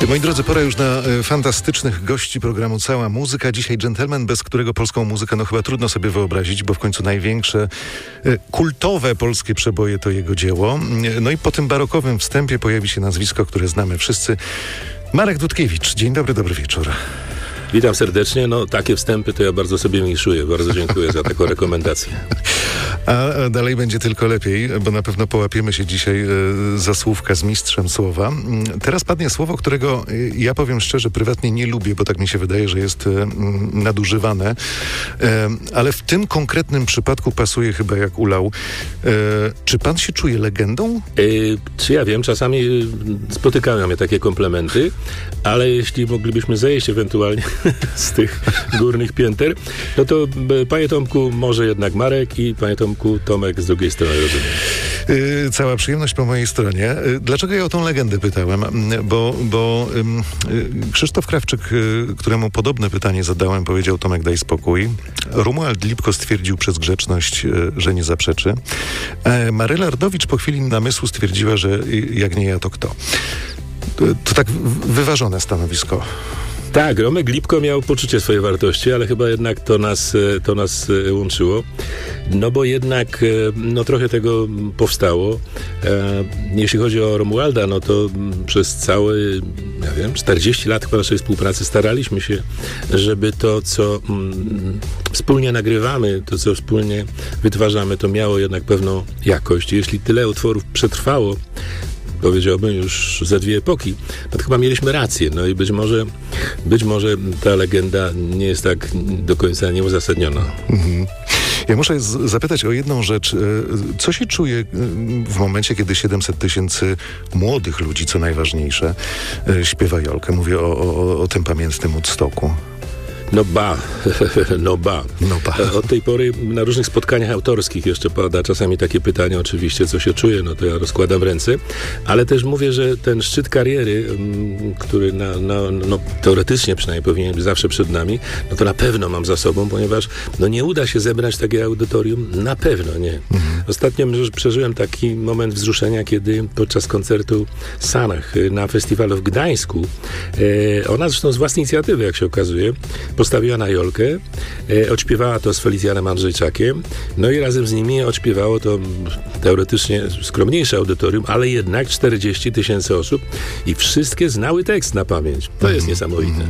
Moi drodzy, pora już na fantastycznych gości programu Cała Muzyka. Dzisiaj dżentelmen, bez którego polską muzykę chyba trudno sobie wyobrazić, bo w końcu największe kultowe polskie przeboje to jego dzieło. No i po tym barokowym wstępie pojawi się nazwisko, które znamy wszyscy. Marek Dudkiewicz. Dzień dobry, dobry wieczór. Witam serdecznie. No takie wstępy to ja bardzo sobie miszuję. Bardzo dziękuję za taką rekomendację. A dalej będzie tylko lepiej, bo na pewno połapiemy się dzisiaj za słówka z mistrzem słowa. Teraz padnie słowo, którego ja powiem szczerze, prywatnie nie lubię, bo tak mi się wydaje, że jest nadużywane. Ale w tym konkretnym przypadku pasuje chyba jak ulał. Czy pan się czuje legendą? Czy ja wiem, czasami spotykają mnie takie komplementy, ale jeśli moglibyśmy zejść ewentualnie z tych górnych pięter, no to panie Tomku, może jednak Marek i panie Tomku, Tomek z drugiej strony, rozumiem. Cała przyjemność po mojej stronie. Dlaczego ja o tą legendę pytałem? Bo Krzysztof Krawczyk, któremu podobne pytanie zadałem, powiedział: Tomek, daj spokój. Romuald Lipko stwierdził przez grzeczność, że nie zaprzeczy. Maryla Ardowicz po chwili namysłu stwierdziła, że jak nie ja, to kto? To tak wyważone stanowisko. Tak, Romek Lipko miał poczucie swojej wartości, ale chyba jednak to nas łączyło. No bo jednak trochę tego powstało. Jeśli chodzi o Romualda, no to przez całe, 40 lat chyba naszej współpracy staraliśmy się, żeby to, co wspólnie nagrywamy, to, co wspólnie wytwarzamy, to miało jednak pewną jakość. Jeśli tyle utworów przetrwało, powiedziałbym już za 2 epoki, no to chyba mieliśmy rację. No i być może ta legenda nie jest tak do końca nieuzasadniona. Mhm. Ja muszę zapytać o jedną rzecz. Co się czuje w momencie, kiedy 700 000 młodych ludzi, co najważniejsze, śpiewa Jolkę? Mówię o tym pamiętnym Woodstocku. No ba. Od tej pory na różnych spotkaniach autorskich jeszcze pada czasami takie pytanie, oczywiście, co się czuje, no to ja rozkładam ręce, ale też mówię, że ten szczyt kariery, który teoretycznie przynajmniej powinien być zawsze przed nami, no to na pewno mam za sobą, ponieważ nie uda się zebrać takiego audytorium, na pewno nie. Ostatnio przeżyłem taki moment wzruszenia, kiedy podczas koncertu Sanach na festiwalu w Gdańsku, ona zresztą z własnej inicjatywy, jak się okazuje, postawiła na Jolkę, odśpiewała to z Felicjanem Andrzejczakiem, no i razem z nimi odśpiewało to teoretycznie skromniejsze audytorium, ale jednak 40 000 osób i wszystkie znały tekst na pamięć. To jest niesamowite.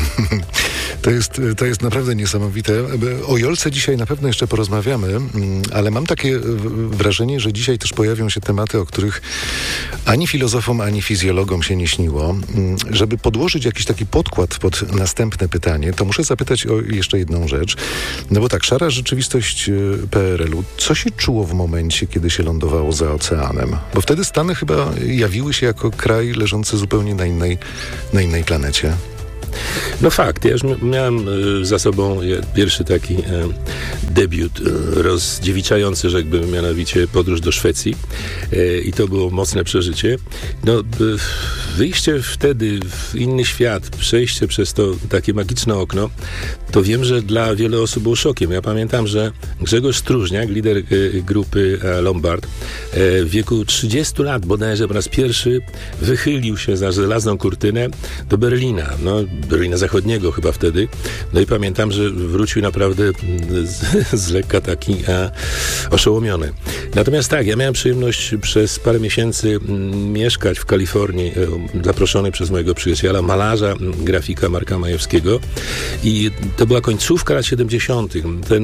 To jest naprawdę niesamowite. O Jolce dzisiaj na pewno jeszcze porozmawiamy, ale mam takie wrażenie, że dzisiaj też pojawią się tematy, o których ani filozofom, ani fizjologom się nie śniło. Żeby podłożyć jakiś taki podkład pod następne pytanie, to muszę zapytać o jeszcze jedną rzecz. No bo tak, szara rzeczywistość PRL-u. Co się czuło w momencie, kiedy się lądowało za oceanem? Bo wtedy Stany chyba jawiły się jako kraj leżący zupełnie na innej planecie. No fakt, ja już miałem za sobą pierwszy taki debiut rozdziewiczający, rzekłbym, mianowicie podróż do Szwecji i to było mocne przeżycie. No, wyjście wtedy w inny świat, przejście przez to takie magiczne okno, to wiem, że dla wielu osób było szokiem. Ja pamiętam, że Grzegorz Stróżniak, lider grupy Lombard, w wieku 30 lat bodajże po raz pierwszy wychylił się za żelazną kurtynę do Berlina. Berlina Zachodniego chyba wtedy. No i pamiętam, że wrócił naprawdę z lekka taki oszołomiony. Natomiast tak, ja miałem przyjemność przez parę miesięcy mieszkać w Kalifornii, zaproszony przez mojego przyjaciela, malarza, grafika Marka Majewskiego. I to była końcówka lat 70.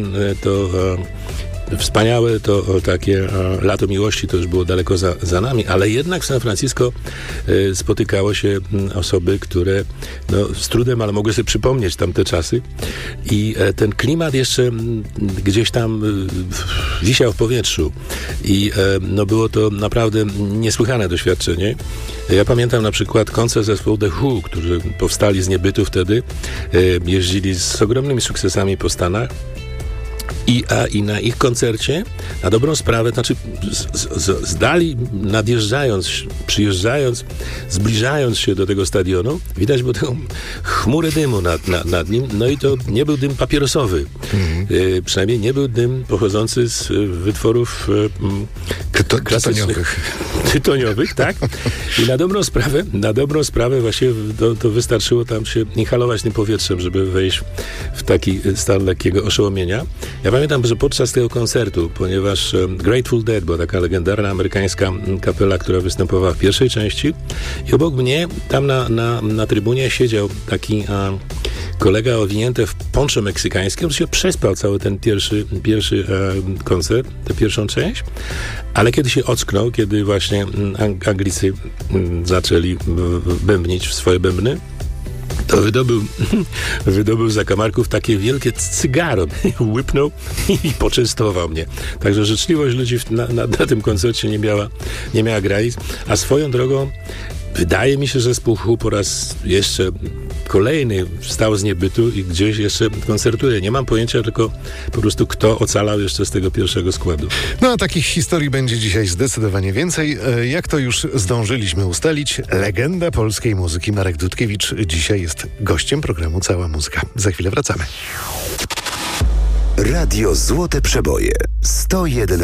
Wspaniałe to takie lato miłości, to już było daleko za nami, ale jednak w San Francisco spotykało się osoby, które z trudem, ale mogły sobie przypomnieć tamte czasy i ten klimat jeszcze gdzieś tam wisiał w powietrzu i było to naprawdę niesłychane doświadczenie. Ja pamiętam na przykład koncert zespołu The Who, którzy powstali z niebytu wtedy, jeździli z ogromnymi sukcesami po Stanach. I na ich koncercie, na dobrą sprawę, znaczy z dali nadjeżdżając, przyjeżdżając, zbliżając się do tego stadionu, widać było taką chmurę dymu nad nim, no i to nie był dym papierosowy. Przynajmniej nie był dym pochodzący z wytworów tytoniowych, tak? I na dobrą sprawę właśnie to wystarczyło tam się inhalować tym powietrzem, żeby wejść w taki stan lekkiego oszołomienia. Ja pamiętam, że podczas tego koncertu, ponieważ Grateful Dead była taka legendarna amerykańska kapela, która występowała w pierwszej części i obok mnie tam na trybunie siedział taki kolega owinięty w poncho meksykańskie, on się przespał cały ten pierwszy koncert, tę pierwszą część, ale kiedy się ocknął, kiedy właśnie Anglicy zaczęli bębnić w swoje bębny, to wydobył z zakamarków takie wielkie cygaro, łypnął i poczęstował mnie. Także życzliwość ludzi na tym koncercie nie miała granic, a swoją drogą wydaje mi się, że zespół Who po raz jeszcze kolejny wstał z niebytu i gdzieś jeszcze koncertuje. Nie mam pojęcia tylko po prostu, kto ocalał jeszcze z tego pierwszego składu. No a takich historii będzie dzisiaj zdecydowanie więcej. Jak to już zdążyliśmy ustalić, legenda polskiej muzyki Marek Dudkiewicz dzisiaj jest gościem programu Cała Muzyka. Za chwilę wracamy. Radio Złote Przeboje 101.